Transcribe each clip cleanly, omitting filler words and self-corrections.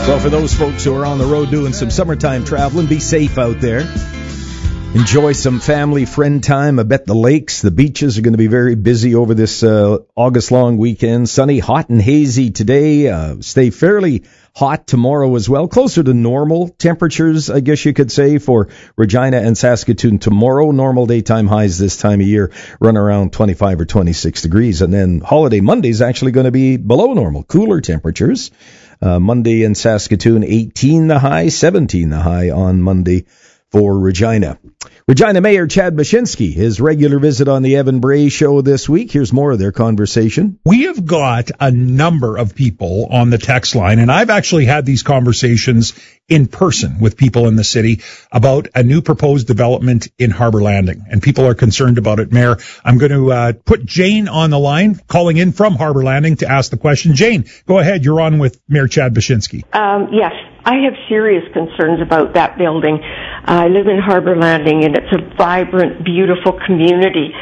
Well, for those folks who are on the road doing some summertime traveling, be safe out there. Enjoy some family, friend time. I bet the lakes, the beaches are going to be very busy over this August long weekend. Sunny, hot and hazy today. Stay fairly hot tomorrow as well. Closer to normal temperatures, I guess you could say, for Regina and Saskatoon tomorrow. Normal daytime highs this time of year run around 25 or 26 degrees. And then holiday Monday is actually going to be below normal, cooler temperatures. Monday in Saskatoon, 18 the high, 17 the high on Monday for Regina. Regina Mayor Chad Baczynski, his regular visit on the Evan Bray Show this week. Here's more of their conversation. We have got a number of people on the text line, and I've actually had these conversations in person with people in the city about a new proposed development in Harbour Landing, and people are concerned about it. Mayor, I'm going to put Jane on the line, calling in from Harbour Landing to ask the question. Jane, go ahead. You're on with Mayor Chad Baczynski. Yes, I have serious concerns about that building. I live in Harbour Landing, and it's a vibrant, beautiful community.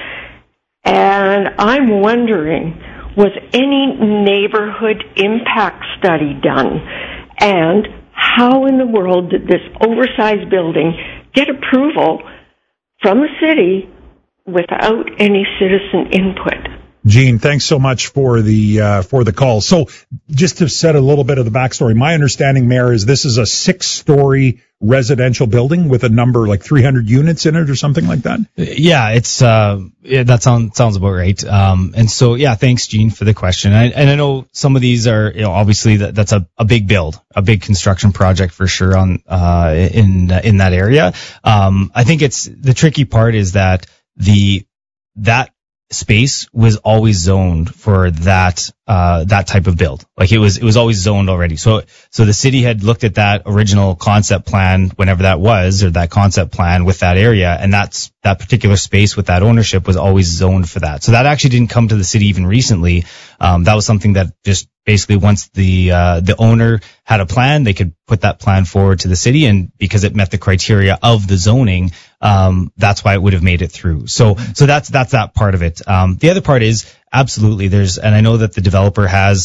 And I'm wondering, was any neighborhood impact study done? And how in the world did this oversized building get approval from the city without any citizen input? Gene, thanks so much for the call. So just to set a little bit of the backstory, my understanding, Mayor, is this is a 6-story residential building with a number like 300 units in it or something like that? Yeah, it's that sounds about right. And so, yeah, thanks, Gene, for the question. And I know some of these are, obviously that's a big build, a big construction project for sure on in that area. I think it's the tricky part is that that space was always zoned for that type of build. Like it was always zoned already. So the city had looked at that original concept plan, whenever that was, or that concept plan with that area, and that particular space with that ownership was always zoned for that. So that actually didn't come to the city even recently. That was something that just basically once the owner had a plan, they could put that plan forward to the city, and because it met the criteria of the zoning, that's why it would have made it through. So that's that part of it. The other part is absolutely and I know that the developer has,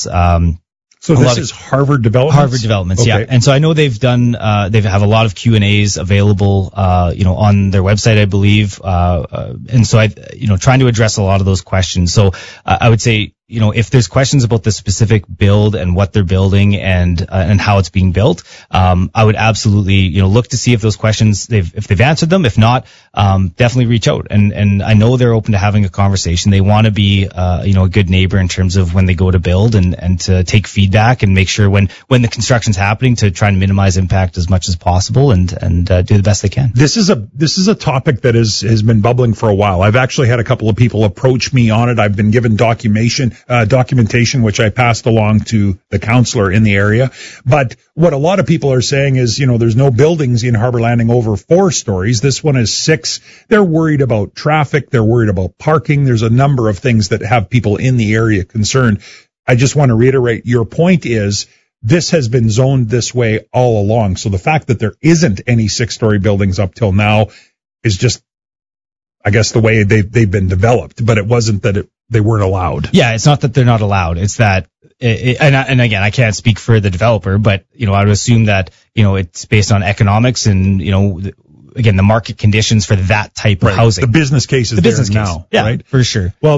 so this is Harvard Developments? Harvard Developments, okay. Yeah. And so I know they've done, they have a lot of Q&As available, on their website, I believe. And so trying to address a lot of those questions. So I would say, if there's questions about the specific build and what they're building and how it's being built, I would absolutely, look to see if those questions, if they've answered them. If not, definitely reach out. And I know they're open to having a conversation. They want to be, a good neighbor in terms of when they go to build and to take feedback and make sure when the construction's happening to try and minimize impact as much as possible and do the best they can. This is a topic that has been bubbling for a while. I've actually had a couple of people approach me on it. I've been given documentation, which I passed along to the councillor in the area. But what a lot of people are saying is, there's no buildings in Harbour Landing over 4 stories. This one is 6. They're worried about traffic. They're worried about parking. There's a number of things that have people in the area concerned. I just want to reiterate, your point is this has been zoned this way all along. So the fact that there isn't any 6-story buildings up till now is just, I guess, the way they've been developed. But it wasn't that they weren't allowed. Yeah, it's not that they're not allowed. It's that, and again, I can't speak for the developer, but, I would assume that, it's based on economics and, again, the market conditions for that type of housing. The business case is there now, yeah, right? For sure. Well,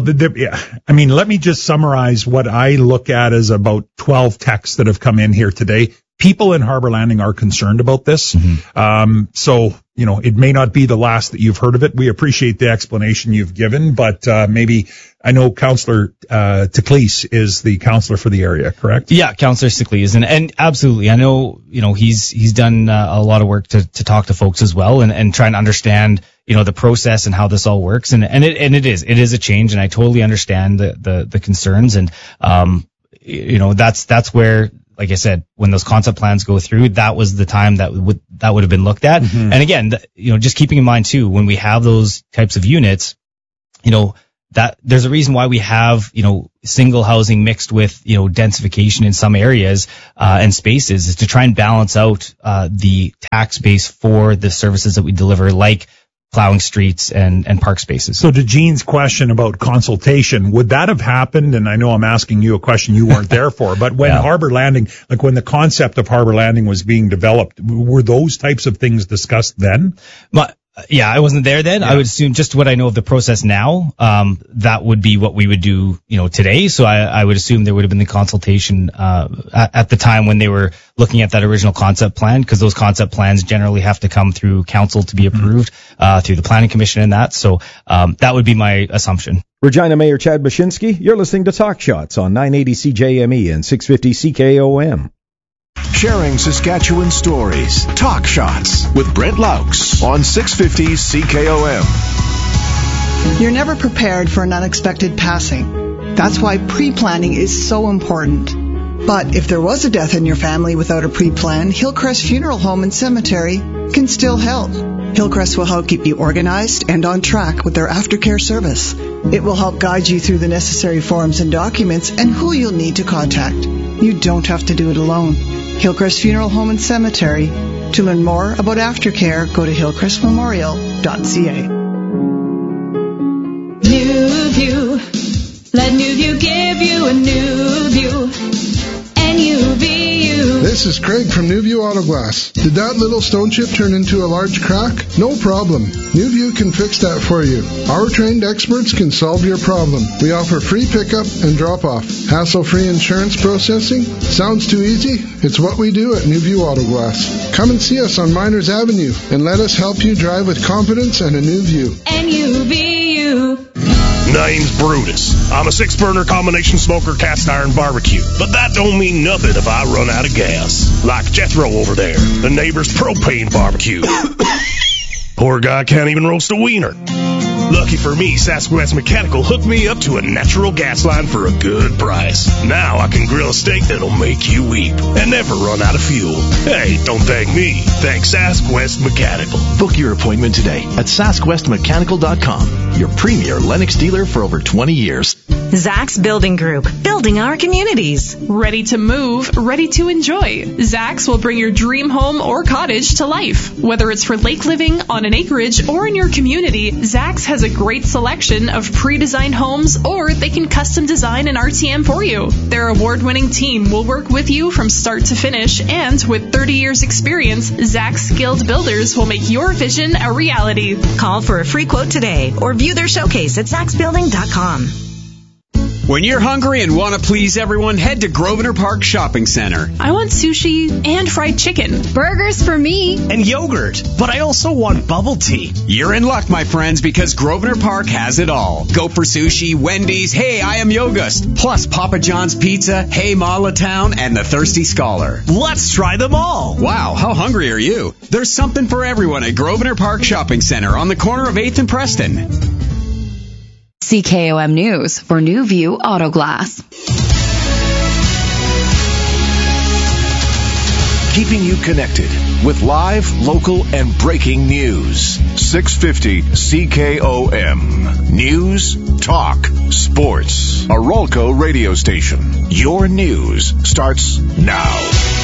let me just summarize what I look at as about 12 texts that have come in here today. People in Harbour Landing are concerned about this. Mm-hmm. So, it may not be the last that you've heard of it. We appreciate the explanation you've given, but maybe I know Councillor Teclis is the councillor for the area, correct? Yeah, Councillor Teclis, and absolutely. I know, he's done a lot of work to talk to folks as well and try and understand, the process and how this all works. And it is a change, and I totally understand the concerns. And, that's where, like I said, when those concept plans go through, that was the time that would have been looked at. Mm-hmm. And again, just keeping in mind too, when we have those types of units, that there's a reason why we have, single housing mixed with, densification in some areas, and spaces, is to try and balance out, the tax base for the services that we deliver, like plowing streets and park spaces. So to Gene's question about consultation, would that have happened? And I know I'm asking you a question you weren't there for, but when Harbor Landing, like when the concept of Harbor Landing was being developed, were those types of things discussed then? Yeah, I wasn't there then. Yeah. I would assume just what I know of the process now, that would be what we would do, today. So I would assume there would have been the consultation, at the time when they were looking at that original concept plan, because those concept plans generally have to come through council to be approved, through the planning commission and that. So, that would be my assumption. Regina Mayor Chad Baczynski, you're listening to Talk Shots on 980 CJME and 650 CKOM. Sharing Saskatchewan stories. Talk Shots with Brent Laux on 650 CKOM. You're never prepared for an unexpected passing. That's why pre-planning is so important. But if there was a death in your family without a pre-plan, Hillcrest Funeral Home and Cemetery can still help. Hillcrest will help keep you organized and on track with their aftercare service. It will help guide you through the necessary forms and documents and who you'll need to contact. You don't have to do it alone. Hillcrest Funeral Home and Cemetery. To learn more about aftercare, go to hillcrestmemorial.ca. New View. Let New View give you a new view. NUVU. This is Craig from New View Auto Glass. Did that little stone chip turn into a large crack? No problem. New View can fix that for you. Our trained experts can solve your problem. We offer free pickup and drop-off. Hassle-free insurance processing? Sounds too easy? It's what we do at New View Auto Glass. Come and see us on Miners Avenue and let us help you drive with confidence and a new view. NUVU. Name's Brutus. I'm a 6-burner combination smoker cast iron barbecue. But that don't mean nothing if I run out of gas. Like Jethro over there, the neighbor's propane barbecue. Poor guy can't even roast a wiener. Lucky for me, Sasquatch Mechanical hooked me up to a natural gas line for a good price. Now I can grill a steak that'll make you weep and never run out of fuel. Hey, don't thank me. Thank Sasquatch Mechanical. Book your appointment today at SasquatchMechanical.com, your premier Lennox dealer for over 20 years. Zach's Building Group, building our communities. Ready to move, ready to enjoy. Zach's will bring your dream home or cottage to life. Whether it's for lake living, on an acreage, or in your community, Zach's has a great selection of pre-designed homes, or they can custom design an RTM for you. Their award-winning team will work with you from start to finish, and with 30 years experience, Zach's skilled builders will make your vision a reality. Call for a free quote today or view their showcase at zachsbuilding.com. When you're hungry and want to please everyone, head to Grosvenor Park Shopping Center. I want sushi and fried chicken. Burgers for me. And yogurt. But I also want bubble tea. You're in luck, my friends, because Grosvenor Park has it all. Go for sushi, Wendy's, Hey, I Am Yogust, plus Papa John's Pizza, Hey Town, and the Thirsty Scholar. Let's try them all. Wow, how hungry are you? There's something for everyone at Grosvenor Park Shopping Center on the corner of 8th and Preston. CKOM News for New View Auto Glass. Keeping you connected with live, local, and breaking news. 650 CKOM. News, talk, sports. A Rolco radio station. Your news starts now.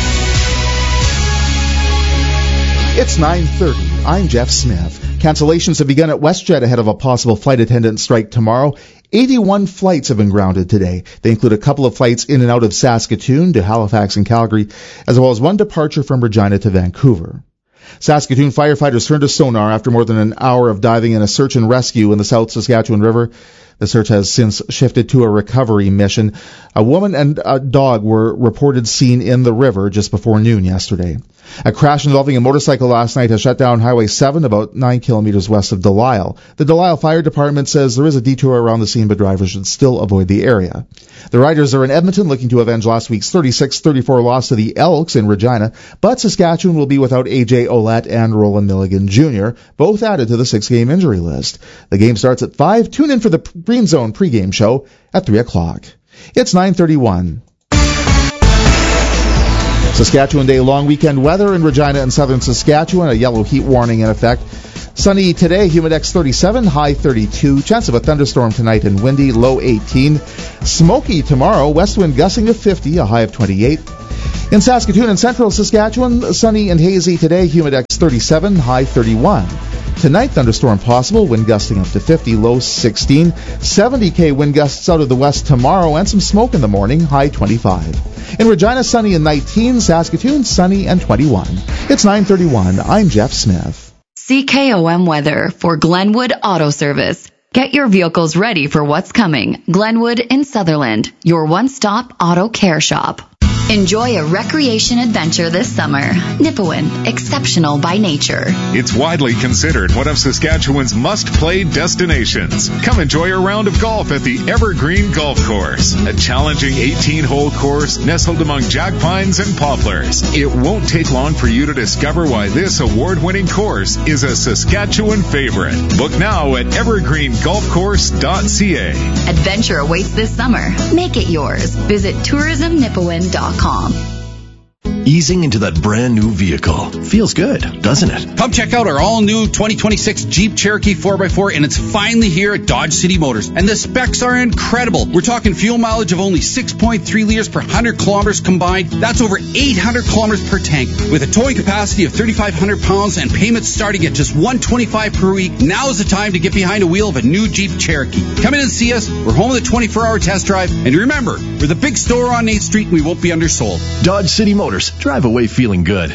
It's 9:30. I'm Jeff Smith. Cancellations have begun at WestJet ahead of a possible flight attendant strike tomorrow. 81 flights have been grounded today. They include a couple of flights in and out of Saskatoon to Halifax and Calgary, as well as one departure from Regina to Vancouver. Saskatoon firefighters turned to sonar after more than an hour of diving in a search and rescue in the South Saskatchewan River. The search has since shifted to a recovery mission. A woman and a dog were reported seen in the river just before noon yesterday. A crash involving a motorcycle last night has shut down Highway 7 about 9 kilometers west of Delisle. The Delisle Fire Department says there is a detour around the scene, but drivers should still avoid the area. The Riders are in Edmonton looking to avenge last week's 36-34 loss to the Elks in Regina, but Saskatchewan will be without A.J. Ouellette and Roland Milligan Jr., both added to the 6-game injury list. The game starts at 5. Tune in for the Green Zone pregame show at 3 o'clock. It's 9:31. Saskatchewan Day long weekend weather in Regina and southern Saskatchewan, a yellow heat warning in effect. Sunny today, humidex 37, high 32. Chance of a thunderstorm tonight and windy, low 18. Smoky tomorrow, west wind gusting to 50, a high of 28. In Saskatoon and central Saskatchewan, sunny and hazy today, humidex 37, high 31. Tonight, thunderstorm possible, wind gusting up to 50, low 16. 70 wind gusts out of the west tomorrow, and some smoke in the morning, high 25. In Regina, sunny and 19. Saskatoon, sunny and 21. It's 9:31. I'm Jeff Smith. CKOM weather for Glenwood Auto Service. Get your vehicles ready for what's coming. Glenwood in Sutherland, your one-stop auto care shop. Enjoy a recreation adventure this summer. Nipawin, exceptional by nature. It's widely considered one of Saskatchewan's must-play destinations. Come enjoy a round of golf at the Evergreen Golf Course, a challenging 18-hole course nestled among jack pines and poplars. It won't take long for you to discover why this award-winning course is a Saskatchewan favorite. Book now at evergreengolfcourse.ca. Adventure awaits this summer. Make it yours. Visit tourismnipawin.com. Easing into that brand new vehicle. Feels good, doesn't it? Come check out our all-new 2026 Jeep Cherokee 4x4, and it's finally here at Dodge City Motors. And the specs are incredible. We're talking fuel mileage of only 6.3 liters per 100 kilometers combined. That's over 800 kilometers per tank. With a towing capacity of 3,500 pounds and payments starting at just $125 per week, now is the time to get behind the wheel of a new Jeep Cherokee. Come in and see us. We're home with a 24-hour test drive. And remember, we're the big store on 8th Street, and we won't be undersold. Dodge City Motors. Drive away feeling good.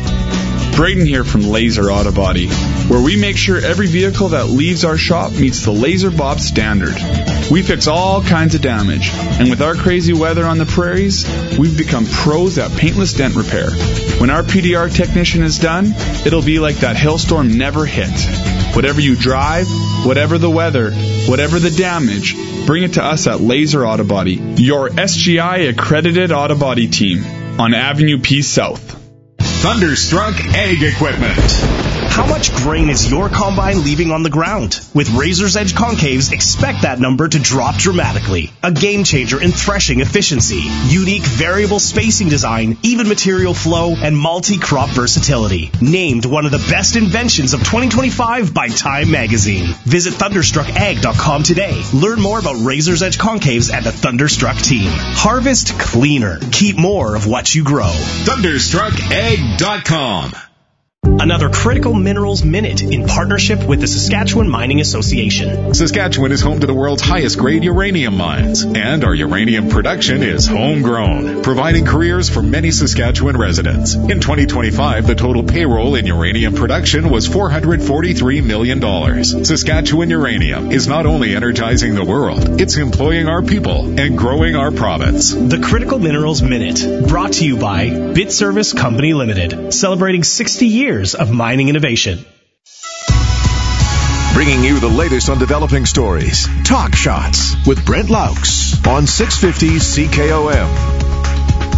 Braden here from Laser Auto Body, where we make sure every vehicle that leaves our shop meets the Laser Bob standard. We fix all kinds of damage, and with our crazy weather on the prairies, we've become pros at paintless dent repair. When our PDR technician is done, it'll be like that hailstorm never hit. Whatever you drive, whatever the weather, whatever the damage, bring it to us at Laser Auto Body, your SGI accredited auto body team on Avenue P South. Thunderstruck Ag Equipment. How much grain is your combine leaving on the ground? With Razor's Edge Concaves, expect that number to drop dramatically. A game changer in threshing efficiency, unique variable spacing design, even material flow, and multi-crop versatility. Named one of the best inventions of 2025 by Time Magazine. Visit ThunderstruckAg.com today. Learn more about Razor's Edge Concaves and the Thunderstruck team. Harvest cleaner. Keep more of what you grow. ThunderstruckAg.com. Another Critical Minerals Minute in partnership with the Saskatchewan Mining Association. Saskatchewan is home to the world's highest grade uranium mines, and our uranium production is homegrown, providing careers for many Saskatchewan residents. In 2025, the total payroll in uranium production was $443 million. Saskatchewan Uranium is not only energizing the world, it's employing our people and growing our province. The Critical Minerals Minute, brought to you by BitService Company Limited, celebrating 60 years of mining innovation. Bringing you the latest on developing stories. Talk Shots with Brent Laux on 650 CKOM.